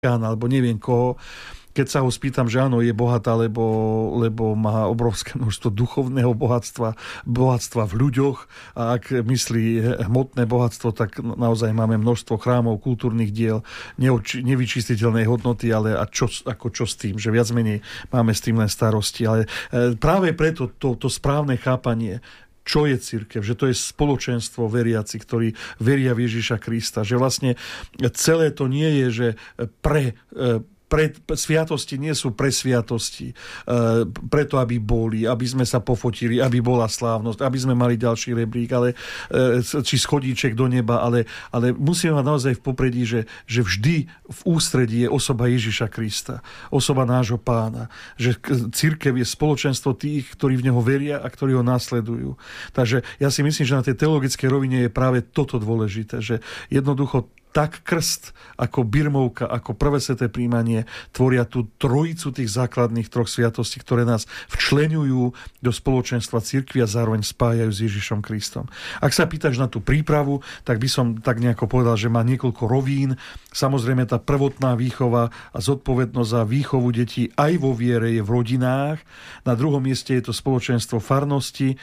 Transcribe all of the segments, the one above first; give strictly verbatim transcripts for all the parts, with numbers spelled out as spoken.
alebo neviem koho. Keď sa ho spýtam, že áno, je bohatá, lebo, lebo má obrovské množstvo duchovného bohatstva, bohatstva v ľuďoch, a ak myslí hmotné bohatstvo, tak naozaj máme množstvo chrámov, kultúrnych diel, neoči, nevyčistiteľnej hodnoty, ale a čo, ako čo s tým, že viac menej máme s tým len starosti. Ale práve preto to, to správne chápanie, čo je cirkev, že to je spoločenstvo veriaci, ktorí veria v Ježiša Krista, že vlastne celé to nie je, že pre Pre, sviatosti nie sú pre sviatosti, e, preto, aby boli, aby sme sa pofotili, aby bola slávnosť, aby sme mali ďalší rebrík, ale, e, či schodíček do neba, ale, ale musíme mať naozaj v popredí, že, že vždy v ústredí je osoba Ježiša Krista, osoba nášho Pána, že cirkev je spoločenstvo tých, ktorí v neho veria a ktorí ho následujú. Takže ja si myslím, že na tej teologickej rovine je práve toto dôležité, že jednoducho tak krst, ako birmovka, ako prvé sväté príjmanie tvoria tú trojicu tých základných troch sviatostí, ktoré nás včleňujú do spoločenstva cirkvi a zároveň spájajú s Ježišom Kristom. Ak sa pýtaš na tú prípravu, tak by som tak nejako povedal, že má niekoľko rovín. Samozrejme tá prvotná výchova a zodpovednosť za výchovu detí aj vo viere je v rodinách. Na druhom mieste je to spoločenstvo farnosti. E,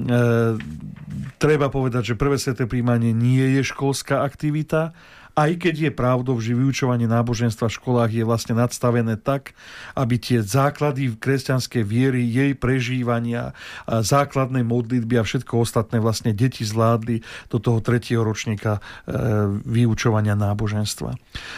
treba povedať, že prvé sväté príjmanie nie je školská aktivita, aj keď je pravdou, že vyučovanie náboženstva v školách je vlastne nadstavené tak, aby tie základy kresťanskej viery, jej prežívania, základnej modlitby a všetko ostatné vlastne deti zvládli do toho tretieho ročníka vyučovania náboženstva.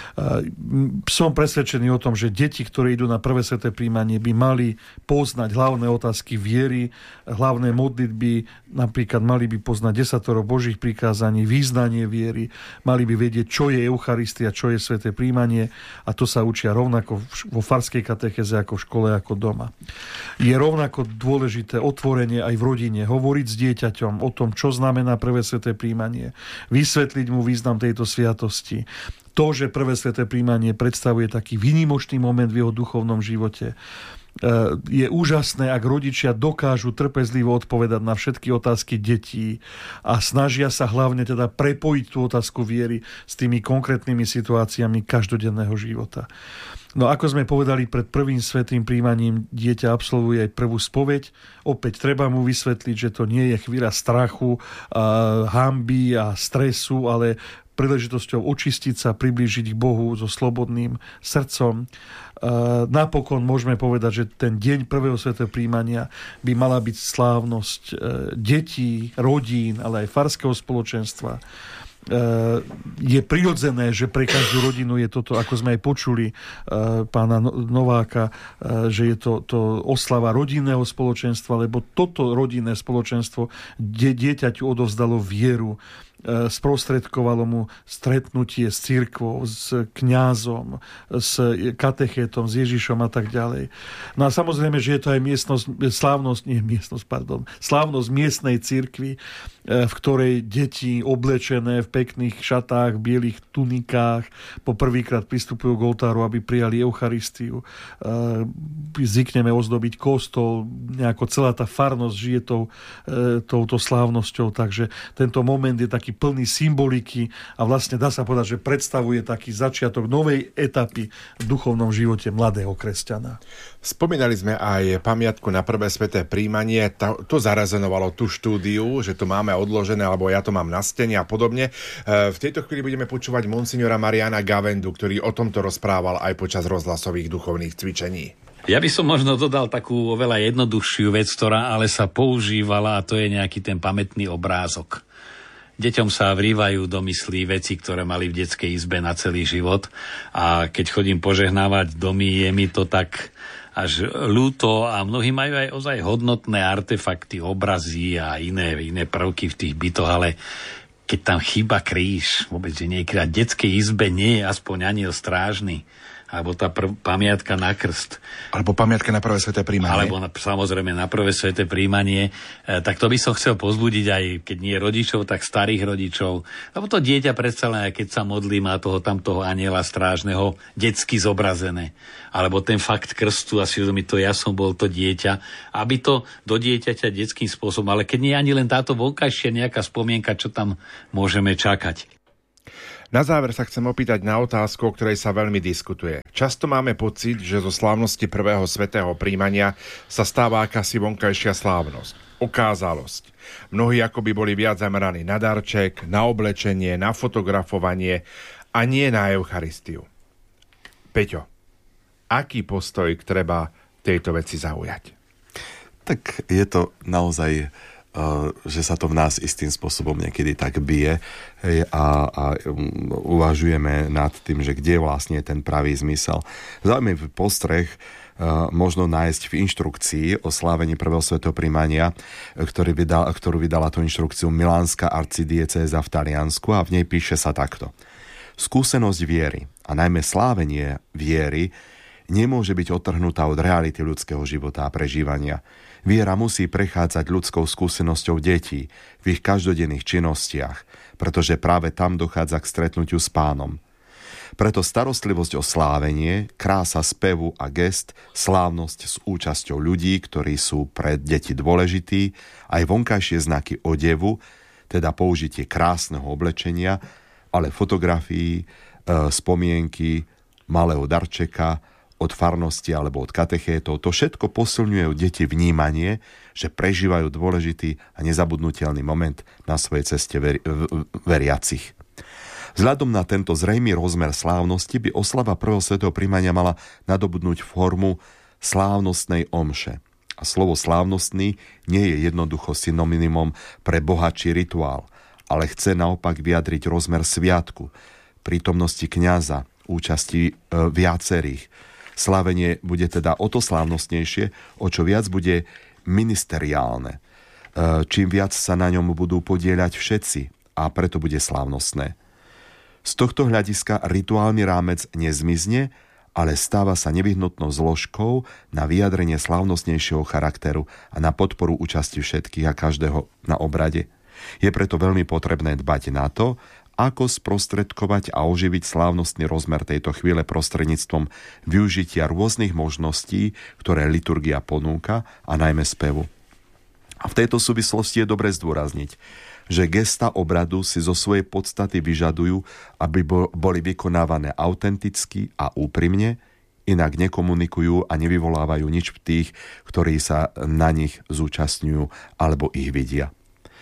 Som presvedčený o tom, že deti, ktoré idú na prvé sväté príjmanie, by mali poznať hlavné otázky viery, hlavné modlitby, napríklad mali by poznať desatoro Božích prikázaní, význanie viery, mali by vedieť, čo je Eucharistia, čo je sväté príjmanie, a to sa učia rovnako vo farskej katechéze ako v škole, ako doma. Je rovnako dôležité otvorenie aj v rodine, hovoriť s dieťaťom o tom, čo znamená prvé sväté príjmanie, vysvetliť mu význam tejto sviatosti. To, že prvé sväté príjmanie predstavuje taký výnimočný moment v jeho duchovnom živote, je úžasné, ak rodičia dokážu trpezlivo odpovedať na všetky otázky detí a snažia sa hlavne teda prepojiť tú otázku viery s tými konkrétnymi situáciami každodenného života. No ako sme povedali, pred prvým svätým príjmaním dieťa absolvuje aj prvú spoveď. Opäť treba mu vysvetliť, že to nie je chvíľa strachu, hanby a stresu, ale príležitosťou očistiť sa, priblížiť k Bohu so slobodným srdcom. Napokon môžeme povedať, že ten deň prvého svätého príjmania by mala byť slávnosť detí, rodín, ale aj farského spoločenstva. Je prirodzené, že pre každú rodinu je toto, ako sme aj počuli pána Nováka, že je to, to oslava rodinného spoločenstva, lebo toto rodinné spoločenstvo dieťaťu odovzdalo vieru, sprostredkovalo mu stretnutie s cirkvou, s kňazom, s katechétom, s Ježišom a tak ďalej. No a samozrejme, že je to aj miestnosť, slávnosť, nie miestnosť, pardon, slávnosť miestnej cirkvi, v ktorej deti oblečené v pekných šatách, v bielých tunikách po prvýkrát pristupujú k oltáru, aby prijali Eucharistiu. Zvykneme ozdobiť kostol, nejako celá tá farnosť žije tou, touto slávnosťou, takže tento moment je taký plný symboliky a vlastne dá sa povedať, že predstavuje taký začiatok novej etapy v duchovnom živote mladého kresťana. Spomínali sme aj pamiatku na prvé sväté príjmanie. To, to zarazenovalo tú štúdiu, že to máme odložené, alebo ja to mám na stene a podobne. V tejto chvíli budeme počúvať monsignora Mariana Gavendu, ktorý o tomto rozprával aj počas rozhlasových duchovných cvičení. Ja by som možno dodal takú oveľa jednoduchšiu vec, ktorá ale sa používala, a to je nejaký ten pamätný obrázok. Deťom sa vrývajú do myslí veci, ktoré mali v detskej izbe na celý život, a keď chodím požehnávať domy, je mi to tak až ľúto, a mnohí majú aj ozaj hodnotné artefakty, obrazy a iné, iné prvky v tých bytoch, ale keď tam chýba kríž, vôbec, že niekedy v detskej izbe nie je aspoň aniel strážny, alebo tá prv, pamiatka na krst. Alebo pamiatka na prvé sväté príjmanie. Alebo na, samozrejme na prvé sväté príjmanie. E, tak to by som chcel pozbudiť aj, keď nie rodičov, tak starých rodičov. Lebo to dieťa predsa len, keď sa modlí, má toho tamtoho aniela strážneho detsky zobrazené. Alebo ten fakt krstu, a si uvedomiť to, ja som bol to dieťa. Aby to do dieťaťa detským spôsobom. Ale keď nie ani len táto vonkajšia nejaká spomienka, čo tam môžeme čakať. Na záver sa chcem opýtať na otázku, o ktorej sa veľmi diskutuje. Často máme pocit, že zo slávnosti prvého svätého príjmania sa stáva akási vonkajšia slávnosť, okázalosť. Mnohí akoby boli viac zameraní na darček, na oblečenie, na fotografovanie a nie na Eucharistiu. Peťo, aký postoj treba tejto veci zaujať? Tak je to naozaj, že sa to v nás istým spôsobom niekedy tak bije a, a uvažujeme nad tým, že kde vlastne je ten pravý zmysel. Zaujímavý postreh možno nájsť v inštrukcii o slávení prvého svätého príjmania, ktorý vydal, ktorú vydala tú inštrukciu Milánska arcidiecéza v Taliansku, a v nej píše sa takto. Skúsenosť viery, a najmä slávenie viery, nemôže byť odtrhnutá od reality ľudského života a prežívania. Viera musí prechádzať ľudskou skúsenosťou detí v ich každodenných činnostiach, pretože práve tam dochádza k stretnutiu s Pánom. Preto starostlivosť o slávenie, krása spevu a gest, slávnosť s účasťou ľudí, ktorí sú pre deti dôležití, aj vonkajšie znaky odevu, teda použitie krásneho oblečenia, ale fotografií, e, spomienky, malého darčeka, od farnosti alebo od katechétov, to všetko posilňuje u detí vnímanie, že prežívajú dôležitý a nezabudnutelný moment na svojej ceste veri- veriacich. Vzhľadom na tento zrejmý rozmer slávnosti by oslava prvého svätého príjmania mala nadobudnúť formu slávnostnej omše. A slovo slávnostný nie je jednoducho synonymom pre bohatší rituál, ale chce naopak vyjadriť rozmer sviatku, prítomnosti kňaza, účasti e, viacerých. Slávenie bude teda o to slávnostnejšie, o čo viac bude ministeriálne. Čím viac sa na ňom budú podieľať všetci, a preto bude slávnostné. Z tohto hľadiska rituálny rámec nezmizne, ale stáva sa nevyhnutnou zložkou na vyjadrenie slávnostnejšieho charakteru a na podporu účasti všetkých a každého na obrade. Je preto veľmi potrebné dbať na to, ako sprostredkovať a oživiť slávnostný rozmer tejto chvíle prostredníctvom využitia rôznych možností, ktoré liturgia ponúka, a najmä spevu. A v tejto súvislosti je dobre zdôrazniť, že gesta obradu si zo svojej podstaty vyžadujú, aby boli vykonávané autenticky a úprimne, inak nekomunikujú a nevyvolávajú nič v tých, ktorí sa na nich zúčastňujú alebo ich vidia.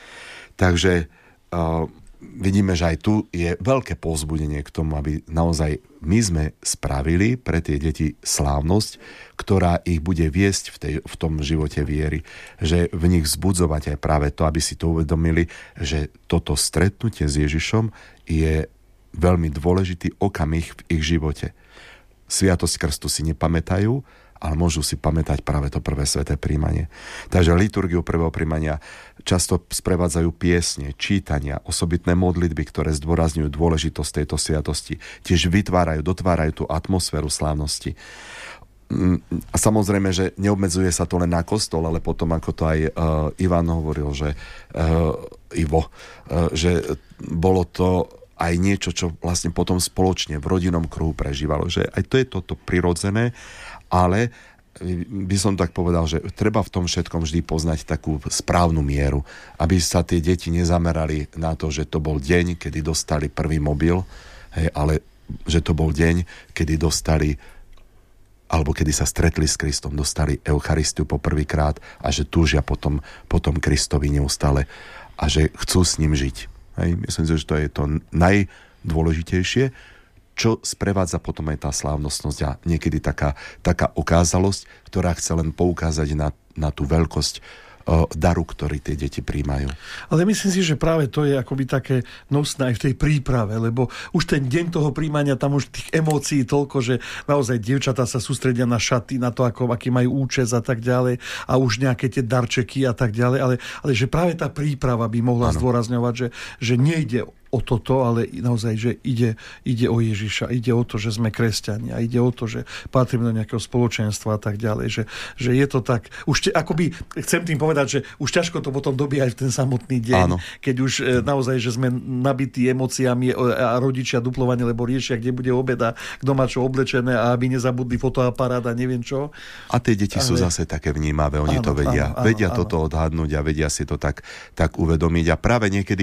Takže uh, vidíme, že aj tu je veľké povzbudenie k tomu, aby naozaj my sme spravili pre tie deti slávnosť, ktorá ich bude viesť v, tej, v tom živote viery. Že v nich vzbudzovať aj práve to, aby si to uvedomili, že toto stretnutie s Ježišom je veľmi dôležitý okamih v ich živote. Sviatosť krstu si nepamätajú, ale môžu si pamätať práve to prvé sväté príjmanie. Takže liturgiu prvého príjmania často sprevádzajú piesne, čítania, osobitné modlitby, ktoré zdôrazňujú dôležitosť tejto sviatosti. Tiež vytvárajú, dotvárajú tú atmosféru slávnosti. A samozrejme, že neobmedzuje sa to len na kostol, ale potom, ako to aj uh, Ivan hovoril, že uh, Ivo, uh, že bolo to aj niečo, čo vlastne potom spoločne v rodinnom kruhu prežívalo. Že aj to je toto prirodzené, ale by som tak povedal, že treba v tom všetkom vždy poznať takú správnu mieru, aby sa tie deti nezamerali na to, že to bol deň, kedy dostali prvý mobil, hej, ale že to bol deň, kedy dostali, alebo kedy sa stretli s Kristom, dostali Eucharistiu po prvýkrát a že túžia potom, potom Kristovi neustále a že chcú s ním žiť. Hej, myslím si, že to je to najdôležitejšie, čo sprevádza potom aj tá slávnostnosť a niekedy taká, taká okázalosť, ktorá chce len poukázať na, na tú veľkosť uh, daru, ktorý tie deti príjmajú. Ale myslím si, že práve to je akoby také nosné aj v tej príprave, lebo už ten deň toho príjmania, tam už tých emócií toľko, že naozaj dievčatá sa sústredia na šaty, na to, ako, aký majú účes a tak ďalej, a už nejaké tie darčeky a tak ďalej, ale, ale že práve tá príprava by mohla ano. zdôrazňovať, že, že nejde o toto, ale naozaj, že ide, ide o Ježiša, ide o to, že sme kresťania, ide o to, že patríme do nejakého spoločenstva a tak ďalej, že, že je to tak, už te, akoby, chcem tým povedať, že už ťažko to potom dobíja aj v ten samotný deň, áno. Keď už e, naozaj, že sme nabití emóciami a rodičia duplovane, lebo riešia, kde bude obeda, kto má čo oblečené a aby nezabudli fotoaparát a neviem čo. A tie deti ale... sú zase také vnímavé, oni áno, to vedia. Áno, áno, vedia áno. toto odhadnúť a vedia si to tak, tak uvedomiť a práve niekedy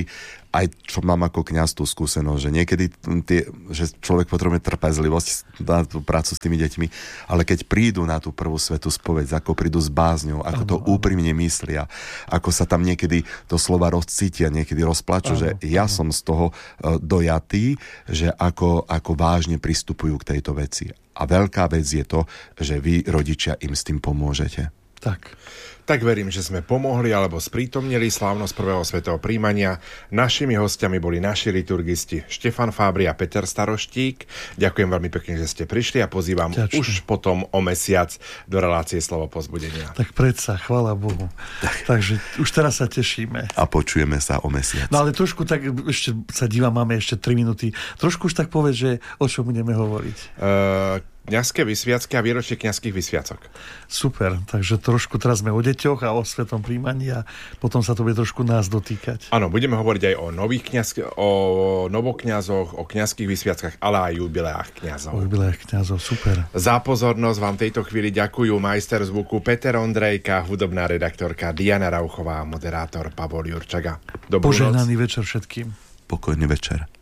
aj čo mám ako kňaz tú skúsenosť, že niekedy tie, že človek potrebuje trpezlivosť na tú prácu s tými deťmi, ale keď prídu na tú prvú svätú spoveď, ako prídu s bázňou, ako to úprimne myslia, ako sa tam niekedy to slova rozcítia, niekedy rozplačú, že ja som z toho dojatý, že ako, ako vážne pristupujú k tejto veci. A veľká vec je to, že vy, rodičia, im s tým pomôžete. Tak. Tak verím, že sme pomohli alebo sprítomnili slávnosť prvého svätého príjmania. Našimi hostiami boli naši liturgisti Štefan Fábri a Peter Staroštík. Ďakujem veľmi pekne, že ste prišli a pozývam Ďačne. už potom o mesiac do relácie Slovo povzbudenia. Tak predsa, chvála Bohu. Tak. Takže už teraz sa tešíme. A počujeme sa o mesiac. No ale trošku tak, ešte sa dívam, máme ešte tri minúty. Trošku už tak povedz, že o čom budeme hovoriť. Uh... Kňazské vysviacky a výročie kňazských vysviacok. Super, takže trošku teraz sme o deťoch a o svetom príjmaní a potom sa to bude trošku nás dotýkať. Áno, budeme hovoriť aj o nových kňaz, o novokňazoch, o kňazských vysviackách, ale aj jubileách kňazov. O jubileách kňazov, super. Za pozornosť vám tejto chvíli ďakujú majster zvuku Peter Ondrejka, hudobná redaktorka Diana Rauchová a moderátor Pavol Jurčaga. Dobrú Požehnaný noc. večer všetkým. Pokojný večer.